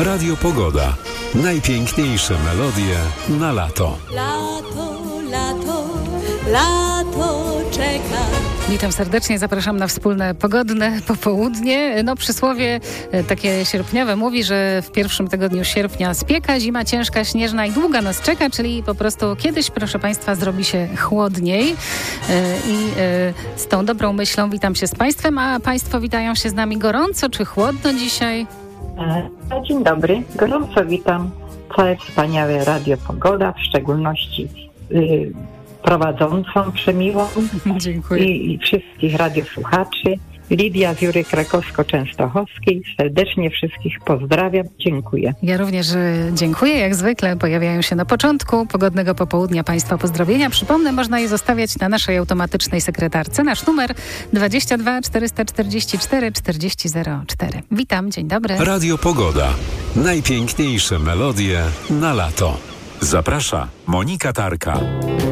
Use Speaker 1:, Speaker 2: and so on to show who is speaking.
Speaker 1: Radio Pogoda. Najpiękniejsze melodie na lato.
Speaker 2: Lato, lato, lato czeka.
Speaker 3: Witam serdecznie, zapraszam na wspólne pogodne popołudnie. Przysłowie takie sierpniowe mówi, że w pierwszym tygodniu sierpnia spieka, zima ciężka, śnieżna i długa nas czeka, czyli po prostu kiedyś, proszę Państwa, zrobi się chłodniej. I z tą dobrą myślą witam się z Państwem, a Państwo witają się z nami gorąco czy chłodno dzisiaj?
Speaker 4: Dzień dobry, gorąco witam całe wspaniałe Radio Pogoda, w szczególności prowadzącą przemiłą.
Speaker 3: Dziękuję.
Speaker 4: I wszystkich radiosłuchaczy. Lidia z Jury Krakowsko-Częstochowskiej. Serdecznie wszystkich pozdrawiam. Dziękuję.
Speaker 3: Ja również dziękuję. Jak zwykle pojawiają się na początku pogodnego popołudnia Państwa pozdrowienia. Przypomnę, można je zostawiać na naszej automatycznej sekretarce. Nasz numer 22 444 4004. Witam, dzień dobry.
Speaker 1: Radio Pogoda. Najpiękniejsze melodie na lato. Zaprasza Monika Tarka.